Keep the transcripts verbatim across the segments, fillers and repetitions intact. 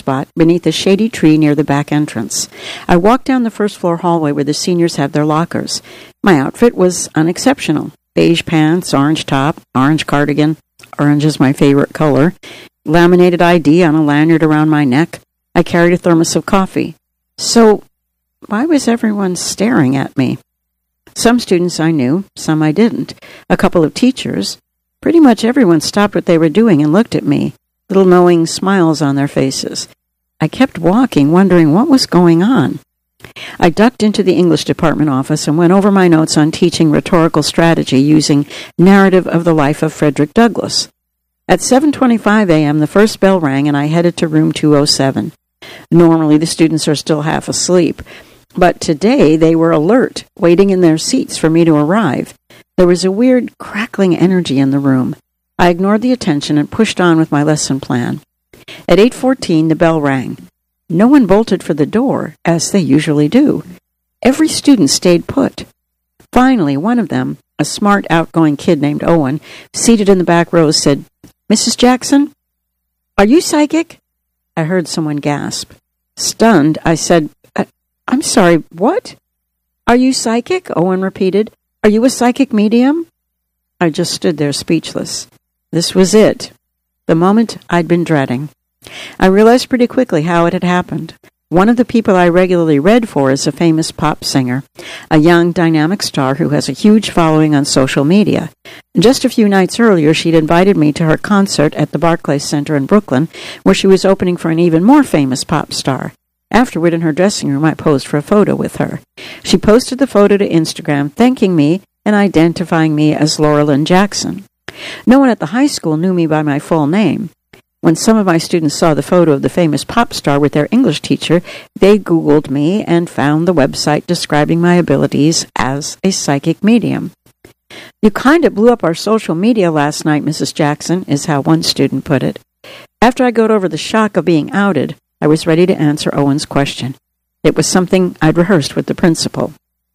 spot beneath a shady tree near the back entrance. I walked down the first-floor hallway where the seniors have their lockers. My outfit was unexceptional. Beige pants, orange top, orange cardigan. Orange is my favorite color. Laminated I D on a lanyard around my neck. I carried a thermos of coffee. So, why was everyone staring at me? Some students I knew, some I didn't. A couple of teachers. Pretty much everyone stopped what they were doing and looked at me, little knowing smiles on their faces. I kept walking, wondering what was going on. I ducked into the English department office and went over my notes on teaching rhetorical strategy using Narrative of the Life of Frederick Douglass. At seven twenty-five a.m., the first bell rang and I headed to room two oh seven. Normally, the students are still half asleep. But today they were alert, waiting in their seats for me to arrive. There was a weird, crackling energy in the room. I ignored the attention and pushed on with my lesson plan. At eight fourteen, the bell rang. No one bolted for the door, as they usually do. Every student stayed put. Finally, one of them, a smart, outgoing kid named Owen, seated in the back row, said, "Missus Jackson, are you psychic?" I heard someone gasp. Stunned, I said, "I'm sorry, what?" "Are you psychic?" Owen repeated. "Are you a psychic medium?" I just stood there speechless. This was it, the moment I'd been dreading. I realized pretty quickly how it had happened. One of the people I regularly read for is a famous pop singer, a young, dynamic star who has a huge following on social media. Just a few nights earlier, she'd invited me to her concert at the Barclays Center in Brooklyn, where she was opening for an even more famous pop star. Afterward, in her dressing room, I posed for a photo with her. She posted the photo to Instagram, thanking me and identifying me as Laura Lynn Jackson. No one at the high school knew me by my full name. When some of my students saw the photo of the famous pop star with their English teacher, they Googled me and found the website describing my abilities as a psychic medium. "You kind of blew up our social media last night, Missus Jackson," is how one student put it. After I got over the shock of being outed, I was ready to answer Owen's question. It was something I'd rehearsed with the principal.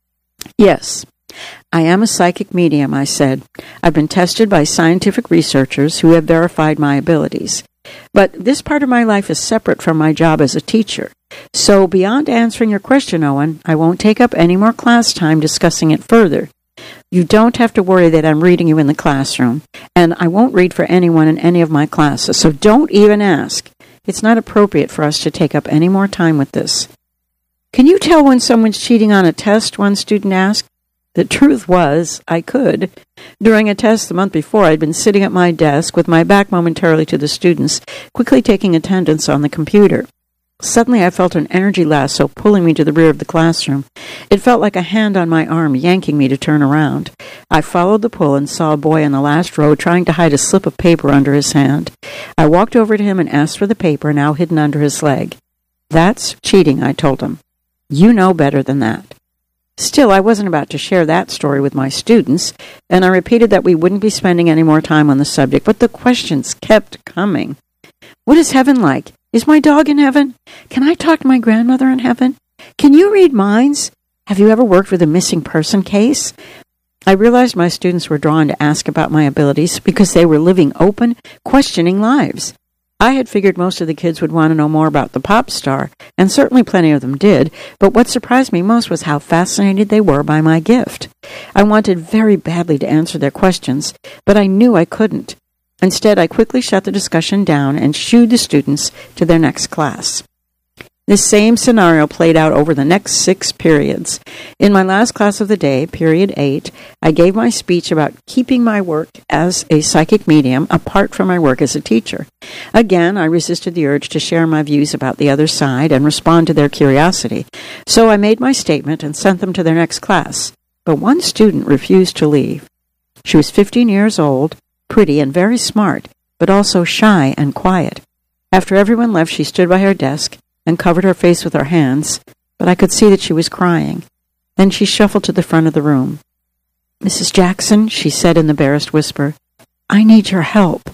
"Yes, I am a psychic medium," I said. "I've been tested by scientific researchers who have verified my abilities. But this part of my life is separate from my job as a teacher. So beyond answering your question, Owen, I won't take up any more class time discussing it further. You don't have to worry that I'm reading you in the classroom, and I won't read for anyone in any of my classes, so don't even ask. It's not appropriate for us to take up any more time with this." "Can you tell when someone's cheating on a test?" one student asked. The truth was, I could. During a test the month before, I'd been sitting at my desk with my back momentarily to the students, quickly taking attendance on the computer. Suddenly I felt an energy lasso pulling me to the rear of the classroom. It felt like a hand on my arm yanking me to turn around. I followed the pull and saw a boy in the last row trying to hide a slip of paper under his hand. I walked over to him and asked for the paper now hidden under his leg. "That's cheating," I told him. "You know better than that." Still, I wasn't about to share that story with my students, and I repeated that we wouldn't be spending any more time on the subject, but the questions kept coming. "What is heaven like? Is my dog in heaven? Can I talk to my grandmother in heaven? Can you read minds? Have you ever worked with a missing person case?" I realized my students were drawn to ask about my abilities because they were living open, questioning lives. I had figured most of the kids would want to know more about the pop star, and certainly plenty of them did, but what surprised me most was how fascinated they were by my gift. I wanted very badly to answer their questions, but I knew I couldn't. Instead, I quickly shut the discussion down and shooed the students to their next class. This same scenario played out over the next six periods. In my last class of the day, period eight, I gave my speech about keeping my work as a psychic medium apart from my work as a teacher. Again, I resisted the urge to share my views about the other side and respond to their curiosity. So I made my statement and sent them to their next class. But one student refused to leave. She was fifteen years old, pretty and very smart, but also shy and quiet. After everyone left, she stood by her desk and covered her face with her hands, but I could see that she was crying. Then she shuffled to the front of the room. "Missus Jackson," she said in the barest whisper, "I need your help."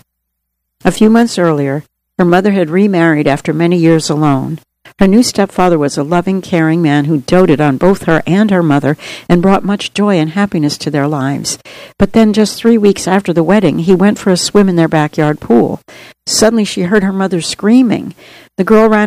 A few months earlier, her mother had remarried after many years alone. Her new stepfather was a loving, caring man who doted on both her and her mother and brought much joy and happiness to their lives. But then, just three weeks after the wedding, he went for a swim in their backyard pool. Suddenly, she heard her mother screaming. The girl ran